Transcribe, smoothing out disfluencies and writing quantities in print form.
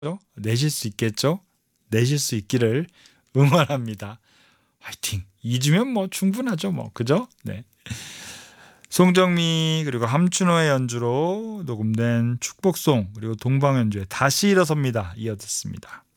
내실 수 있겠죠? 내실 수 있기를 응원합니다. 화이팅! 2주면 뭐 충분하죠, 뭐. 그죠? 네. 송정미 그리고 함춘호의 연주로 녹음된 축복송 그리고 동방연주의 다시 일어섭니다. 이어듣습니다.